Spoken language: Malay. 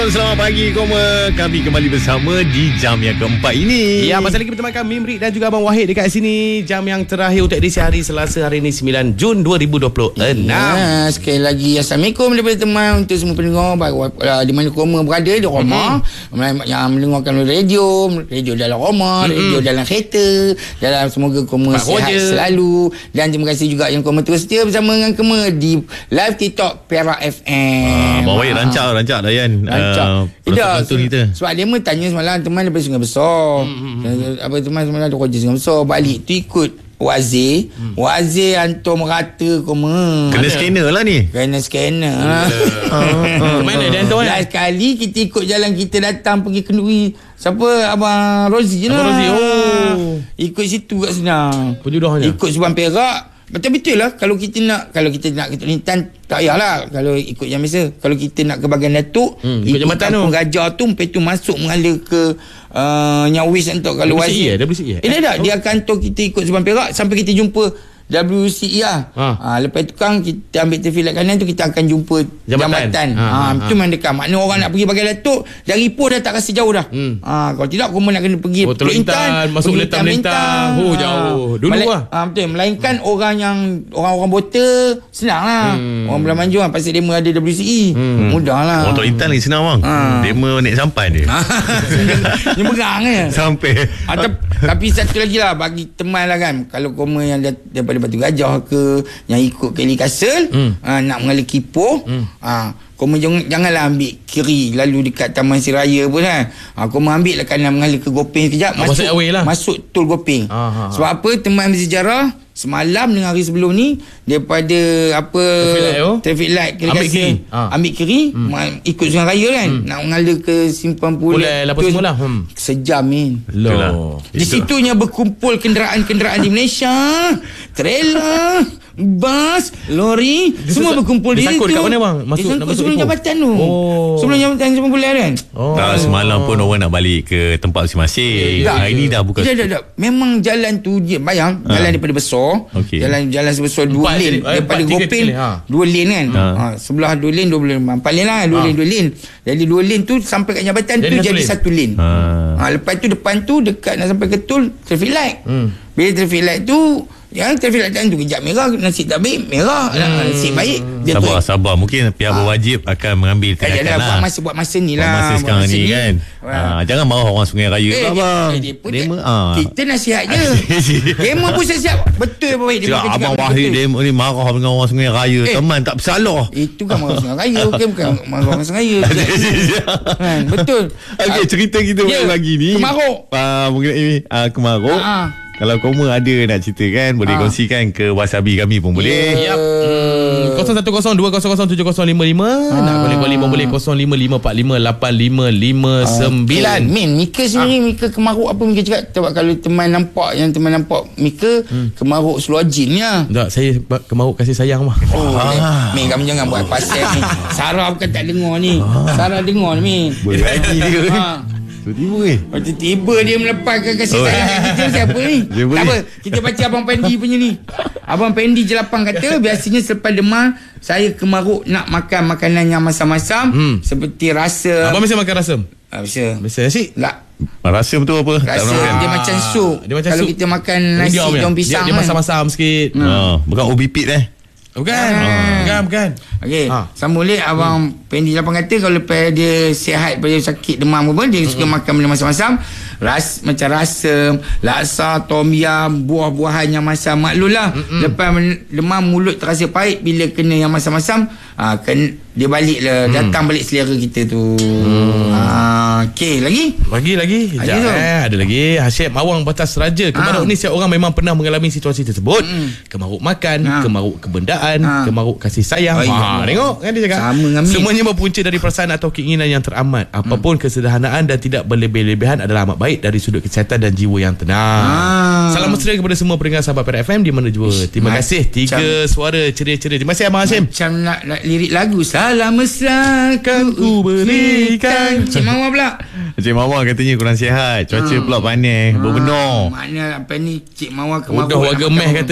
Selamat pagi Koma. Kami kembali bersama di jam yang keempat ini. Ya, masih lagi bertemankan Mimrik dan juga Abang Wahid dekat sini. Jam yang terakhir untuk edisi hari Selasa hari ini 9 Jun 2026. Ya, sekali lagi Assalamualaikum daripada teman untuk semua pendengar di mana Koma berada di rumah, yang mendengarkan radio dalam rumah, radio dalam kereta, dalam semoga Koma sihat selalu. Dan terima kasih juga yang Koma terus setia bersama dengan Koma di live TikTok Perak FM. Abang Wahid rancak Dayan. Sebab dia tanya semalam teman daripada Sungai Besar. Apa teman semalam ada kerja Sungai Besar, balik tu ikut Wazir hantar merata Koma. Kena scanner lah ni. Kena scanner. Mana dia hantar? Last kali kita ikut jalan, kita datang pergi Kenduri. Siapa? Abang Rozi je lah. Abang Rozi. Ikut situ kat sana. Penjudahnya. Ikut Subang Perak. Betul-betul lah. Kalau kita nak ke Kelantan, tak payahlah kalau ikut yang biasa. Kalau kita nak ke bahagian Datuk, ikut jambatan Kampung Gajah tu, lepas tu masuk mengalir ke Nyawis untuk kalau Wazir. WCE. Dia akan hantar kita ikut Subang Perak sampai kita jumpa WCE lah. Lepas tu kan kita ambil terfilat kanan tu, kita akan jumpa jambatan. Itu memang dekat. Maknanya orang nak pergi bahagian Datuk, dari Ipoh dah tak rasa jauh dah. Kalau tidak, Koma nak kena pergi Teluk Intan, masuk Melintang. Jauh. Dulu lah. Betul. Melainkan orang bota senang lah. Orang Belah Manjung lah, pasal demo ada WCE. Mudah lah. Orang Teluk Intan lagi senang bang. Demo naik sampan dia. Dia berang je. Sampai. Tapi satu lagi lah, bagi teman lah kan, kalau Koma yang daripada Batu Gajah ke, yang ikut Kelly Castle, nak mengalir Ipoh, Koma janganlah ambil kiri lalu dekat Taman Siraya pun kan. Koma ambil lah kanan mengalir ke Gopeng sekejap, masuk tol Gopeng. Sebab apa? Teman bersejarah semalam dengan hari sebelum ni, daripada traffic light ambil kiri, ikut Sungai Raya kan, nak mengalir ke Simpang Pulau semula. Sejam ni. Di situnya berkumpul kenderaan di Malaysia, trailer, bas, lori, semua berkumpul di situ. Kat mana bang? Masuk sebelum jabatan tu. Sebelum jabatan Simpang Pulau kan. Semalam pun orang nak balik ke tempat masing-masing. Hari ni dah buka. Tak. Memang jalan tu je, bayang jalan daripada besar. Jalan sebesar 2 lane daripada Gopeng, 2 lane kan. Sebelah 2 lane, 2 lane, 4 lane lah, 2 lane. Jadi 2 lane tu sampai kat jabatan tu jadi 1 lane. Lepas tu depan tu dekat nak sampai ke tol, traffic light. Bila traffic light tu, traffic light tu kejap merah, nasib tak baik merah, nasib baik dia sabar. Mungkin pihak berwajib akan mengambil tindakan lah. Buat masa ni lah. Masa sekarang ni kan. Jangan marah orang Sungai Raya bang. Kita nasihat je. Demo pun siap. Betul Abang Wahid. Abang Wahid demo ni marah dengan orang Sungai Raya. Teman tak bersalah. Itu kan marah Sungai Raya. Bukan marah orang Sungai Raya. Betul. Okey, cerita kita lagi ni Kemaruk. Mengenai Kemaruk. Kalau Koma ada nak cerita kan, boleh kongsikan ke Wasabi kami pun boleh. 0102007055. Nak boleh boleh 0555458559. Min, Mika sendiri, Mika Kemaruk apa Mika cakap? Sebab kalau teman nampak Mika Kemaruk seluar jin ya. Tak, saya Kemaruk kasih sayang mah. Min, kamu jangan buat pasal ni. Sarah bukan tak dengar ni. Sarah dengar ni, Min. Boleh lagi dia. Tiba-tiba dia melepaskan kasih sayang kita. Siapa ni? Tak apa, kita baca Abang Pendi punya ni. Abang Pendi Jelapang kata, biasanya selepas demam saya Kemaruk nak makan makanan yang masam-masam, seperti rasam. Abang mesti makan rasam? Biasa nasi? Tak. Rasam tu apa? Rasam dia macam sup. Kalau kita makan nasi daun pisang dia masam-masam sikit. Bukan ubi pit Bukan. Okey, sambung balik Abang Pendi Lapang kata, kalau lepas dia sihat, pada sakit demam apa, dia suka makan benda masam-masam, macam rasam, laksa, tom yam, buah-buahan yang masam, maklum lah. Lepas demam mulut terasa pahit, bila kena yang masam-masam, dia balik lah, datang balik selera kita tu. Okey, lagi? Ada lagi. Hasyim Awang Batas Raja. Kemaruk ni setiap orang memang pernah mengalami situasi tersebut. Kemaruk makan, kemaruk kebendaan, kemaruk kasih sayang. Tengok kan dia cakap. Semuanya berpunca dari perasaan atau keinginan yang teramat. Apapun kesederhanaan dan tidak berlebih-lebihan adalah amat baik dari sudut kesihatan dan jiwa yang tenang. Salam mesra kepada semua pendengar sahabat Perak FM di mana jua. Terima kasih. 3 suara ceria-ceria. Terima kasih Abang Hasyim. Macam nak lirik lagu. Salam mesra ku berikan. Cik Mawar pula. Cik Mawar katanya kurang sihat. Cuaca pula panas. Berbenar. Maknanya apa ni, Cik Mawar Kemaruk. Udah warga meh kata